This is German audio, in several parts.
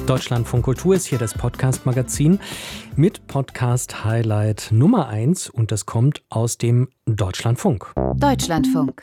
Deutschlandfunk Kultur ist hier das Podcast-Magazin mit Podcast-Highlight Nummer 1 und das kommt aus dem Deutschlandfunk. Deutschlandfunk.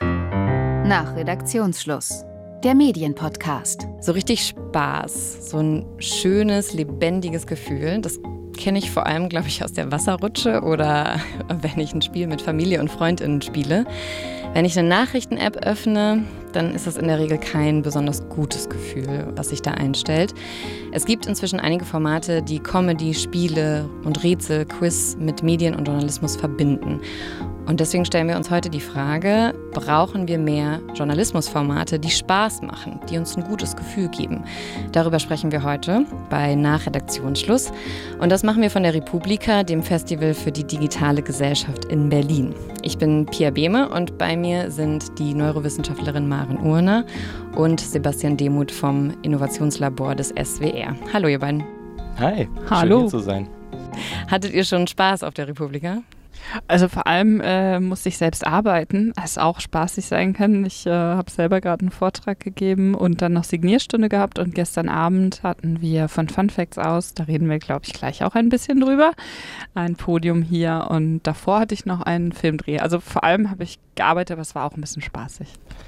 Nach Redaktionsschluss. Der Medienpodcast. So richtig Spaß, so ein schönes, lebendiges Gefühl, das kenne ich vor allem, glaube ich, aus der Wasserrutsche oder wenn ich ein Spiel mit Familie und FreundInnen spiele. Wenn ich eine Nachrichten-App öffne, dann ist das in der Regel kein besonders gutes Gefühl, was sich da einstellt. Es gibt inzwischen einige Formate, die Comedy, Spiele und Rätsel, Quiz mit Medien und Journalismus verbinden. Und deswegen stellen wir uns heute die Frage, brauchen wir mehr Journalismusformate, die Spaß machen, die uns ein gutes Gefühl geben? Darüber sprechen wir heute bei Nach Redaktionsschluss. Und das machen wir von der Republika, dem Festival für die digitale Gesellschaft in Berlin. Ich bin Pia Behme und bei mir sind die Neurowissenschaftlerin Maren Urner und Sebastian Demuth vom Innovationslabor des SWR. Hallo ihr beiden. Hi, hallo. Schön hier zu sein. Hattet ihr schon Spaß auf der Republika? Also vor allem musste ich selbst arbeiten, was auch spaßig sein kann. Ich habe selber gerade einen Vortrag gegeben und dann noch Signierstunde gehabt und gestern Abend hatten wir von Fun Facts aus, da reden wir glaube ich gleich auch ein bisschen drüber, ein Podium hier und davor hatte ich noch einen Filmdreh. Also vor allem habe ich gearbeitet, aber es war auch ein bisschen spaßig.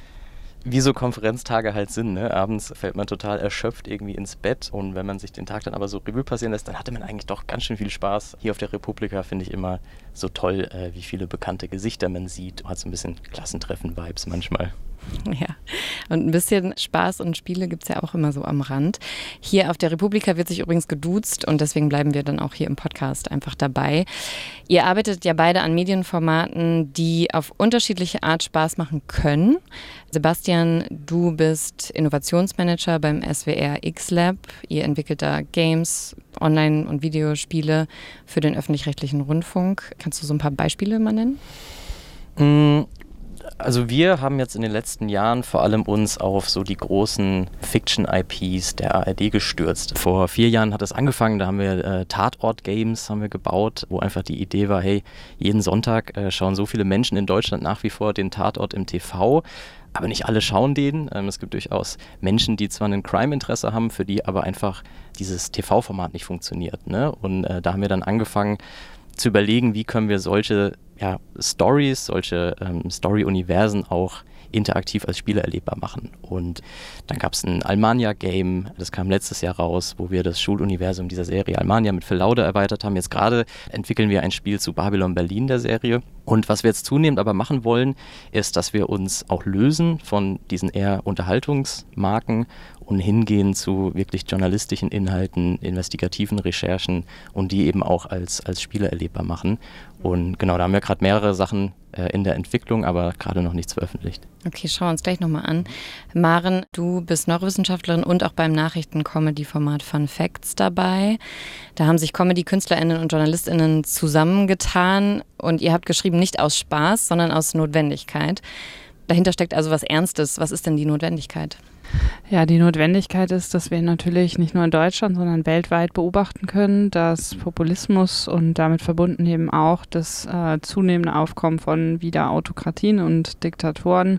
Wie so Konferenztage halt sind, ne? Abends fällt man total erschöpft irgendwie ins Bett und wenn man sich den Tag dann aber so Revue passieren lässt, dann hatte man eigentlich doch ganz schön viel Spaß. Hier auf der Republika finde ich immer so toll, wie viele bekannte Gesichter man sieht. Hat so ein bisschen Klassentreffen-Vibes manchmal. Ja, und ein bisschen Spaß und Spiele gibt es ja auch immer so am Rand. Hier auf der Republika wird sich übrigens geduzt und deswegen bleiben wir dann auch hier im Podcast einfach dabei. Ihr arbeitet ja beide an Medienformaten, die auf unterschiedliche Art Spaß machen können. Sebastian, du bist Innovationsmanager beim SWR X-Lab. Ihr entwickelt da Games, Online- und Videospiele für den öffentlich-rechtlichen Rundfunk. Kannst du so ein paar Beispiele mal nennen? Also wir haben jetzt in den letzten Jahren vor allem uns auf so die großen Fiction-IPs der ARD gestürzt. Vor 4 Jahren hat es angefangen, da haben wir Tatort-Games haben wir gebaut, wo einfach die Idee war, hey, jeden Sonntag schauen so viele Menschen in Deutschland nach wie vor den Tatort im TV, aber nicht alle schauen den. Es gibt durchaus Menschen, die zwar ein Crime-Interesse haben, für die aber einfach dieses TV-Format nicht funktioniert, ne? Und da haben wir dann angefangen zu überlegen, wie können wir solche Stories, solche Story-Universen auch interaktiv als Spiele erlebbar machen. Und dann gab es ein Almania-Game, das kam letztes Jahr raus, wo wir das Schuluniversum dieser Serie Almania mit Phil Laude erweitert haben. Jetzt gerade entwickeln wir ein Spiel zu Babylon Berlin der Serie. Und was wir jetzt zunehmend aber machen wollen, ist, dass wir uns auch lösen von diesen eher Unterhaltungsmarken und hingehen zu wirklich journalistischen Inhalten, investigativen Recherchen und die eben auch als Spiele erlebbar machen. Und genau, da haben wir gerade mehrere Sachen in der Entwicklung, aber gerade noch nichts veröffentlicht. Okay, schauen wir uns gleich nochmal an. Maren, du bist Neurowissenschaftlerin und auch beim Nachrichten-Comedy-Format Fun Facts dabei. Da haben sich Comedy-KünstlerInnen und JournalistInnen zusammengetan und ihr habt geschrieben, nicht aus Spaß, sondern aus Notwendigkeit. Dahinter steckt also was Ernstes. Was ist denn die Notwendigkeit? Ja, die Notwendigkeit ist, dass wir natürlich nicht nur in Deutschland, sondern weltweit beobachten können, dass Populismus und damit verbunden eben auch das zunehmende Aufkommen von wieder Autokratien und Diktatoren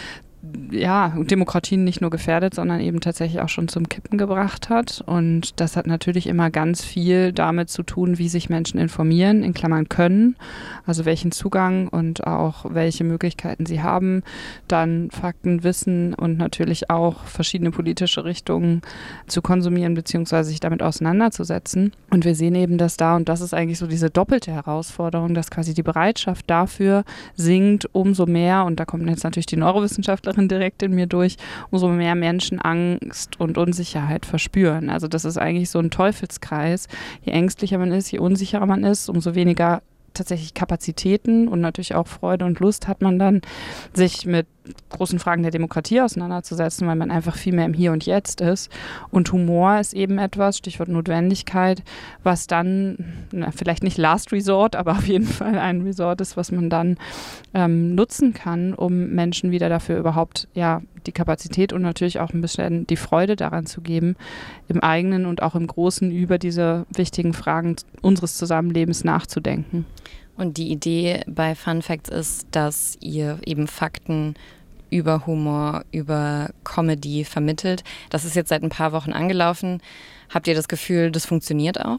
Demokratien nicht nur gefährdet, sondern eben tatsächlich auch schon zum Kippen gebracht hat. Und das hat natürlich immer ganz viel damit zu tun, wie sich Menschen informieren, in Klammern können, also welchen Zugang und auch welche Möglichkeiten sie haben, dann Fakten, Wissen und natürlich auch verschiedene politische Richtungen zu konsumieren bzw. sich damit auseinanderzusetzen. Und wir sehen eben, dass und das ist eigentlich so diese doppelte Herausforderung, dass quasi die Bereitschaft dafür sinkt, umso mehr, und da kommt jetzt natürlich die Neurowissenschaftlerin direkt in mir durch, umso mehr Menschen Angst und Unsicherheit verspüren. Also das ist eigentlich so ein Teufelskreis. Je ängstlicher man ist, je unsicherer man ist, umso weniger tatsächlich Kapazitäten und natürlich auch Freude und Lust hat man dann, sich mit großen Fragen der Demokratie auseinanderzusetzen, weil man einfach viel mehr im Hier und Jetzt ist. Und Humor ist eben etwas, Stichwort Notwendigkeit, was dann, vielleicht nicht Last Resort, aber auf jeden Fall ein Resort ist, was man dann nutzen kann, um Menschen wieder dafür überhaupt die Kapazität und natürlich auch ein bisschen die Freude daran zu geben, im eigenen und auch im Großen über diese wichtigen Fragen unseres Zusammenlebens nachzudenken. Und die Idee bei Fun Facts ist, dass ihr eben Fakten über Humor, über Comedy vermittelt. Das ist jetzt seit ein paar Wochen angelaufen. Habt ihr das Gefühl, das funktioniert auch?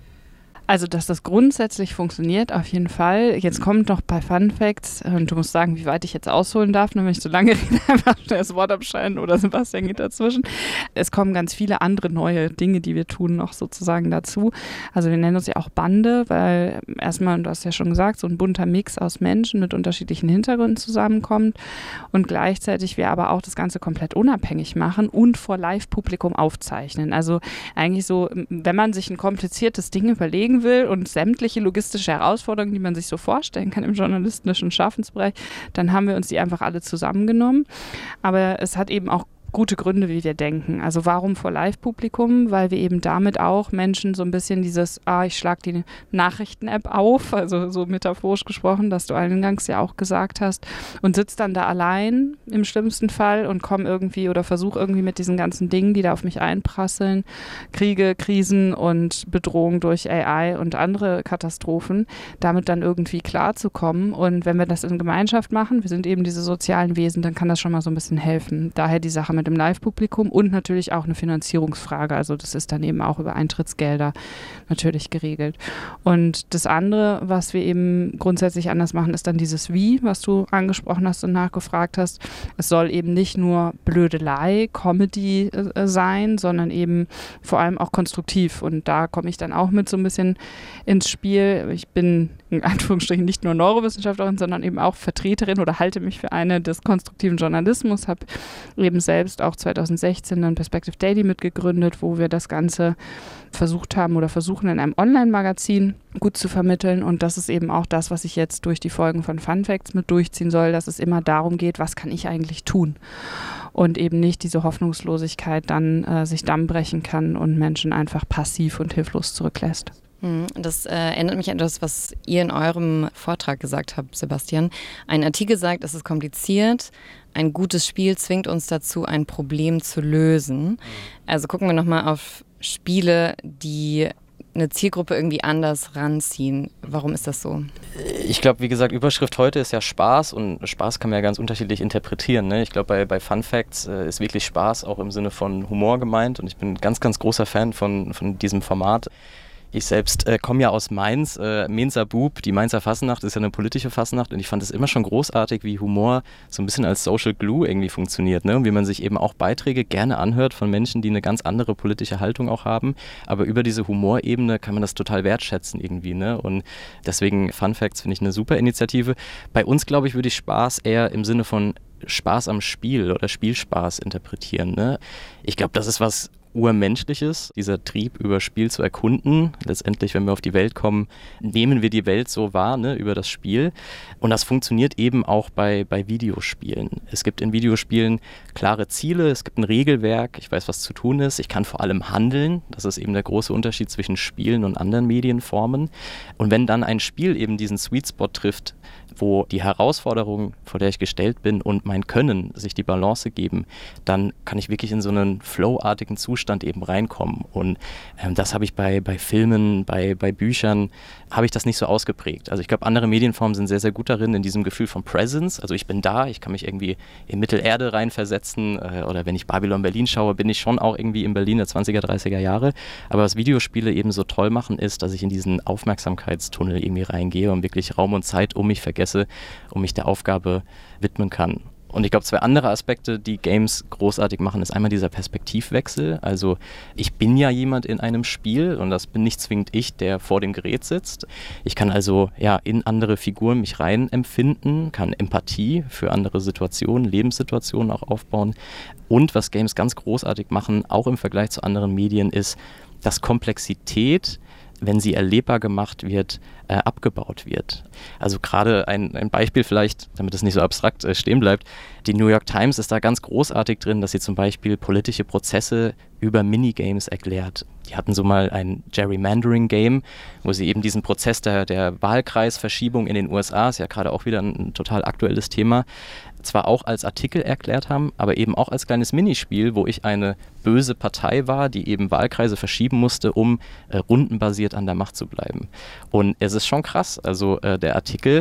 Also, dass das grundsätzlich funktioniert, auf jeden Fall. Jetzt kommt noch bei Fun Facts, und du musst sagen, wie weit ich jetzt ausholen darf, wenn ich so lange rede, einfach schnell das Wort abschneiden oder Sebastian geht dazwischen. Es kommen ganz viele andere neue Dinge, die wir tun, noch sozusagen dazu. Also wir nennen uns ja auch Bande, weil erstmal, du hast ja schon gesagt, so ein bunter Mix aus Menschen mit unterschiedlichen Hintergründen zusammenkommt und gleichzeitig wir aber auch das Ganze komplett unabhängig machen und vor Live-Publikum aufzeichnen. Also eigentlich so, wenn man sich ein kompliziertes Ding überlegen will und sämtliche logistische Herausforderungen, die man sich so vorstellen kann im journalistischen Schaffensbereich, dann haben wir uns die einfach alle zusammengenommen. Aber es hat eben auch gute Gründe, wie wir denken. Also warum vor Live-Publikum? Weil wir eben damit auch Menschen so ein bisschen dieses, ich schlage die Nachrichten-App auf, also so metaphorisch gesprochen, dass du eingangs ja auch gesagt hast, und sitze dann da allein im schlimmsten Fall und komme irgendwie oder versuche irgendwie mit diesen ganzen Dingen, die da auf mich einprasseln, Kriege, Krisen und Bedrohung durch AI und andere Katastrophen, damit dann irgendwie klarzukommen. Und wenn wir das in Gemeinschaft machen, wir sind eben diese sozialen Wesen, dann kann das schon mal so ein bisschen helfen. Daher die Sache mit dem Live-Publikum und natürlich auch eine Finanzierungsfrage. Also das ist dann eben auch über Eintrittsgelder natürlich geregelt. Und das andere, was wir eben grundsätzlich anders machen, ist dann dieses Wie, was du angesprochen hast und nachgefragt hast. Es soll eben nicht nur Blödelei, Comedy sein, sondern eben vor allem auch konstruktiv. Und da komme ich dann auch mit so ein bisschen ins Spiel. Ich bin in Anführungsstrichen nicht nur Neurowissenschaftlerin, sondern eben auch Vertreterin oder halte mich für eine des konstruktiven Journalismus, habe eben selbst auch 2016 dann Perspective Daily mitgegründet, wo wir das Ganze versucht haben oder versuchen in einem Online-Magazin gut zu vermitteln, und das ist eben auch das, was ich jetzt durch die Folgen von Fun Facts mit durchziehen soll, dass es immer darum geht, was kann ich eigentlich tun, und eben nicht diese Hoffnungslosigkeit dann sich Damm brechen kann und Menschen einfach passiv und hilflos zurücklässt. Das erinnert mich an das, was ihr in eurem Vortrag gesagt habt, Sebastian. Ein Artikel sagt, es ist kompliziert. Ein gutes Spiel zwingt uns dazu, ein Problem zu lösen. Also gucken wir nochmal auf Spiele, die eine Zielgruppe irgendwie anders ranziehen. Warum ist das so? Ich glaube, wie gesagt, Überschrift heute ist ja Spaß, und Spaß kann man ja ganz unterschiedlich interpretieren. Ne? Ich glaube, bei Fun Facts ist wirklich Spaß auch im Sinne von Humor gemeint, und ich bin ein ganz, ganz großer Fan von diesem Format. Ich selbst komme ja aus Mainz, Mainzer Bub, die Mainzer Fasnacht ist ja eine politische Fasnacht, und ich fand es immer schon großartig, wie Humor so ein bisschen als Social Glue irgendwie funktioniert, ne? Und wie man sich eben auch Beiträge gerne anhört von Menschen, die eine ganz andere politische Haltung auch haben, aber über diese Humorebene kann man das total wertschätzen irgendwie, ne? Und deswegen Fun Facts finde ich eine super Initiative. Bei uns, glaube ich, würde ich Spaß eher im Sinne von Spaß am Spiel oder Spielspaß interpretieren, ne? Ich glaube, das ist was Urmenschliches, dieser Trieb, über Spiel zu erkunden. Letztendlich, wenn wir auf die Welt kommen, nehmen wir die Welt so wahr, ne, über das Spiel. Und das funktioniert eben auch bei Videospielen. Es gibt in Videospielen klare Ziele, es gibt ein Regelwerk, ich weiß, was zu tun ist, ich kann vor allem handeln. Das ist eben der große Unterschied zwischen Spielen und anderen Medienformen. Und wenn dann ein Spiel eben diesen Sweet Spot trifft, wo die Herausforderung, vor der ich gestellt bin, und mein Können sich die Balance geben, dann kann ich wirklich in so einen flowartigen Zustand eben reinkommen. Und das habe ich bei Filmen, bei Büchern, habe ich das nicht so ausgeprägt. Also ich glaube, andere Medienformen sind sehr, sehr gut darin, in diesem Gefühl von Presence. Also ich bin da, ich kann mich irgendwie in Mittelerde reinversetzen, oder wenn ich Babylon Berlin schaue, bin ich schon auch irgendwie in Berlin der 20er, 30er Jahre. Aber was Videospiele eben so toll machen, ist, dass ich in diesen Aufmerksamkeitstunnel irgendwie reingehe und wirklich Raum und Zeit um mich vergesse, und mich der Aufgabe widmen kann. Und ich glaube, zwei andere Aspekte, die Games großartig machen, ist einmal dieser Perspektivwechsel. Also ich bin ja jemand in einem Spiel, und das bin nicht zwingend ich, der vor dem Gerät sitzt. Ich kann also ja in andere Figuren mich rein empfinden, kann Empathie für andere Situationen, Lebenssituationen auch aufbauen. Und was Games ganz großartig machen, auch im Vergleich zu anderen Medien, ist, dass Komplexität, wenn sie erlebbar gemacht wird, abgebaut wird. Also gerade ein Beispiel vielleicht, damit es nicht so abstrakt stehen bleibt, die New York Times ist da ganz großartig drin, dass sie zum Beispiel politische Prozesse über Minigames erklärt. Die hatten so mal ein Gerrymandering-Game, wo sie eben diesen Prozess der Wahlkreisverschiebung in den USA, ist ja gerade auch wieder ein total aktuelles Thema, zwar auch als Artikel erklärt haben, aber eben auch als kleines Minispiel, wo ich eine böse Partei war, die eben Wahlkreise verschieben musste, um rundenbasiert an der Macht zu bleiben. Und es ist schon krass, also der Artikel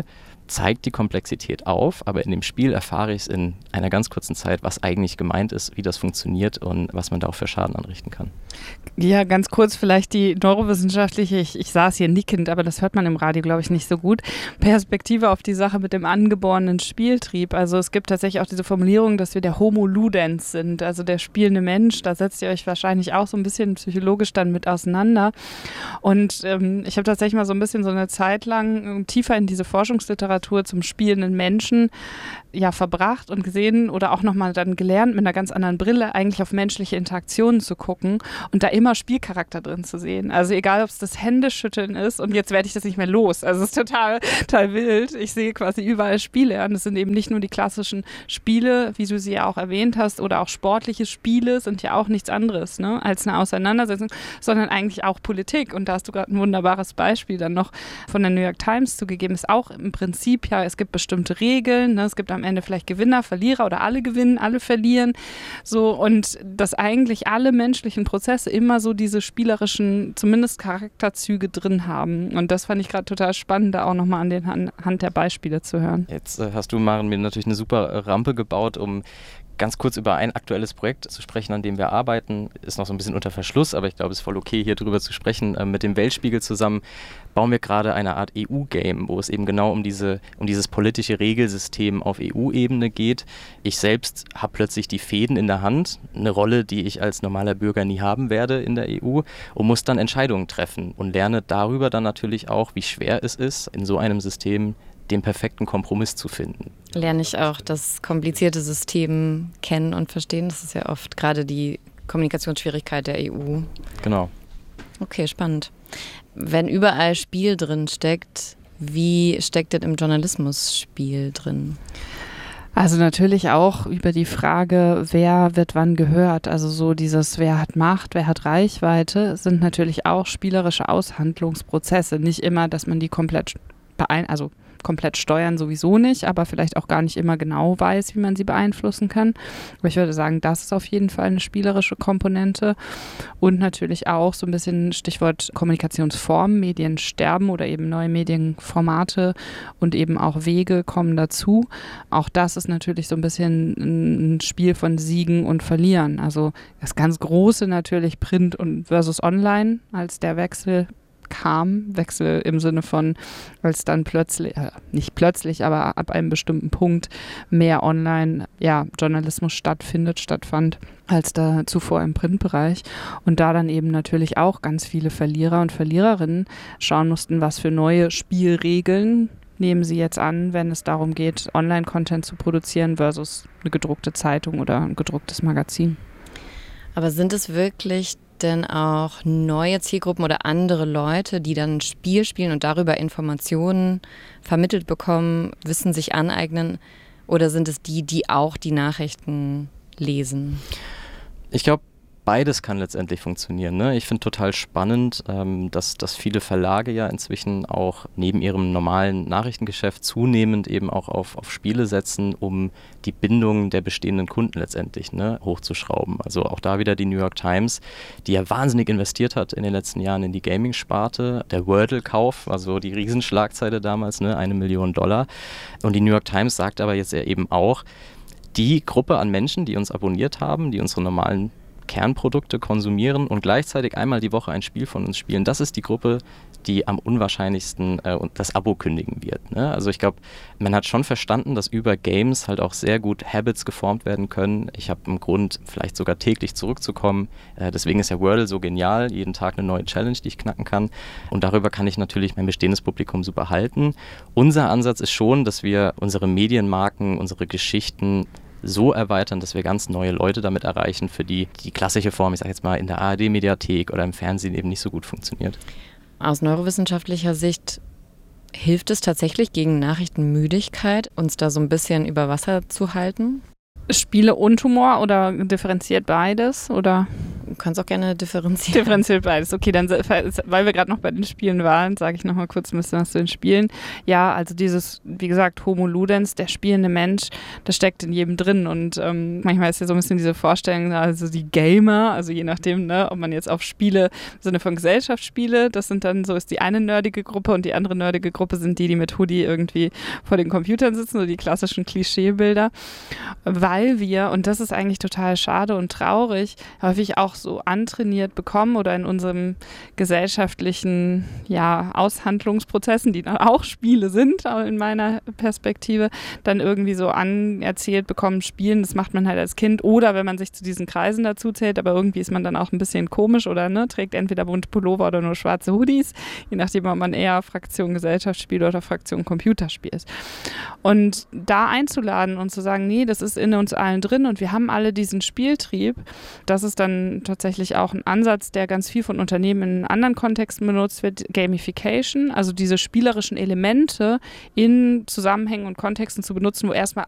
zeigt die Komplexität auf, aber in dem Spiel erfahre ich es in einer ganz kurzen Zeit, was eigentlich gemeint ist, wie das funktioniert und was man da auch für Schaden anrichten kann. Ja, ganz kurz vielleicht die neurowissenschaftliche, ich saß hier nickend, aber das hört man im Radio, glaube ich, nicht so gut, Perspektive auf die Sache mit dem angeborenen Spieltrieb. Also es gibt tatsächlich auch diese Formulierung, dass wir der Homo Ludens sind, also der spielende Mensch. Da setzt ihr euch wahrscheinlich auch so ein bisschen psychologisch dann mit auseinander. Und ich habe tatsächlich mal so ein bisschen so eine Zeit lang tiefer in diese Forschungsliteratur zum spielenden Menschen verbracht und gesehen oder auch nochmal dann gelernt, mit einer ganz anderen Brille eigentlich auf menschliche Interaktionen zu gucken und da immer Spielcharakter drin zu sehen. Also egal, ob es das Händeschütteln ist und jetzt werde ich das nicht mehr los. Also es ist total wild. Ich sehe quasi überall Spiele und es sind eben nicht nur die klassischen Spiele, wie du sie ja auch erwähnt hast, oder auch sportliche Spiele sind ja auch nichts anderes, ne, als eine Auseinandersetzung, sondern eigentlich auch Politik. Und da hast du gerade ein wunderbares Beispiel dann noch von der New York Times zugegeben. Ist auch im Prinzip, es gibt bestimmte Regeln, ne? Es gibt am Ende vielleicht Gewinner, Verlierer oder alle gewinnen, alle verlieren. So, und dass eigentlich alle menschlichen Prozesse immer so diese spielerischen, zumindest Charakterzüge drin haben. Und das fand ich gerade total spannend, da auch nochmal anhand der Beispiele zu hören. Jetzt hast du, Maren, mir natürlich eine super Rampe gebaut, um ganz kurz über ein aktuelles Projekt zu sprechen, an dem wir arbeiten. Ist noch so ein bisschen unter Verschluss, aber ich glaube, es ist voll okay, hier drüber zu sprechen. Mit dem Weltspiegel zusammen bauen wir gerade eine Art EU-Game, wo es eben genau um dieses politische Regelsystem auf EU-Ebene geht. Ich selbst habe plötzlich die Fäden in der Hand, eine Rolle, die ich als normaler Bürger nie haben werde in der EU, und muss dann Entscheidungen treffen und lerne darüber dann natürlich auch, wie schwer es ist, in so einem System den perfekten Kompromiss zu finden. Lerne ich auch das komplizierte System kennen und verstehen. Das ist ja oft gerade die Kommunikationsschwierigkeit der EU. Genau. Okay, spannend. Wenn überall Spiel drin steckt, wie steckt denn im Journalismus Spiel drin? Also natürlich auch über die Frage, wer wird wann gehört. Also so dieses, wer hat Macht, wer hat Reichweite, sind natürlich auch spielerische Aushandlungsprozesse. Nicht immer, dass man die komplett steuern sowieso nicht, aber vielleicht auch gar nicht immer genau weiß, wie man sie beeinflussen kann. Aber ich würde sagen, das ist auf jeden Fall eine spielerische Komponente und natürlich auch so ein bisschen Stichwort Kommunikationsformen, Medien sterben oder eben neue Medienformate und eben auch Wege kommen dazu. Auch das ist natürlich so ein bisschen ein Spiel von Siegen und Verlieren. Also das ganz Große natürlich Print und versus Online, als der Wechsel im Sinne von, als dann plötzlich, nicht plötzlich, aber ab einem bestimmten Punkt mehr Online-Journalismus stattfand, als da zuvor im Printbereich. Und da dann eben natürlich auch ganz viele Verlierer und Verliererinnen schauen mussten, was für neue Spielregeln nehmen sie jetzt an, wenn es darum geht, Online-Content zu produzieren versus eine gedruckte Zeitung oder ein gedrucktes Magazin. Aber sind es wirklich denn auch neue Zielgruppen oder andere Leute, die dann ein Spiel spielen und darüber Informationen vermittelt bekommen, Wissen sich aneignen? Oder sind es die auch die Nachrichten lesen? Ich glaube, beides kann letztendlich funktionieren. Ne? Ich finde total spannend, dass viele Verlage ja inzwischen auch neben ihrem normalen Nachrichtengeschäft zunehmend eben auch auf Spiele setzen, um die Bindung der bestehenden Kunden letztendlich hochzuschrauben. Also auch da wieder die New York Times, die ja wahnsinnig investiert hat in den letzten Jahren in die Gaming-Sparte. Der Wordle-Kauf, also die Riesenschlagzeile damals, $1 Million. Und die New York Times sagt aber jetzt ja eben auch, die Gruppe an Menschen, die uns abonniert haben, die unsere normalen Kernprodukte konsumieren und gleichzeitig einmal die Woche ein Spiel von uns spielen, das ist die Gruppe, die am unwahrscheinlichsten das Abo kündigen wird. Ne? Also ich glaube, man hat schon verstanden, dass über Games halt auch sehr gut Habits geformt werden können. Ich habe einen Grund, vielleicht sogar täglich zurückzukommen. Deswegen ist ja Wordle so genial, jeden Tag eine neue Challenge, die ich knacken kann. Und darüber kann ich natürlich mein bestehendes Publikum super halten. Unser Ansatz ist schon, dass wir unsere Medienmarken, unsere Geschichten so erweitern, dass wir ganz neue Leute damit erreichen, für die klassische Form, ich sage jetzt mal, in der ARD-Mediathek oder im Fernsehen eben nicht so gut funktioniert. Aus neurowissenschaftlicher Sicht hilft es tatsächlich gegen Nachrichtenmüdigkeit, uns da so ein bisschen über Wasser zu halten? Spiele und Humor oder differenziert beides? Oder? kannst auch gerne differenzieren. Differenziert beides. Okay, dann, weil wir gerade noch bei den Spielen waren, sage ich nochmal kurz ein bisschen was zu den Spielen. Ja, also dieses, wie gesagt, Homo Ludens, der spielende Mensch, das steckt in jedem drin und manchmal ist ja so ein bisschen diese Vorstellung, also die Gamer, also je nachdem, ne, ob man jetzt auf Spiele im Sinne von Gesellschaftsspiele, das sind dann so, ist die eine nerdige Gruppe und die andere nerdige Gruppe sind die mit Hoodie irgendwie vor den Computern sitzen, so die klassischen Klischeebilder, weil wir, und das ist eigentlich total schade und traurig, häufig auch so antrainiert bekommen oder in unserem gesellschaftlichen Aushandlungsprozessen, die dann auch Spiele sind, in meiner Perspektive, dann irgendwie so anerzählt bekommen, Spielen, das macht man halt als Kind oder wenn man sich zu diesen Kreisen dazu zählt, aber irgendwie ist man dann auch ein bisschen komisch oder trägt entweder bunte Pullover oder nur schwarze Hoodies, je nachdem, ob man eher Fraktion Gesellschaftsspiel oder Fraktion Computerspiel ist. Und da einzuladen und zu sagen, nee, das ist in uns allen drin und wir haben alle diesen Spieltrieb, das ist dann tatsächlich auch ein Ansatz, der ganz viel von Unternehmen in anderen Kontexten benutzt wird, Gamification, also diese spielerischen Elemente in Zusammenhängen und Kontexten zu benutzen, wo erstmal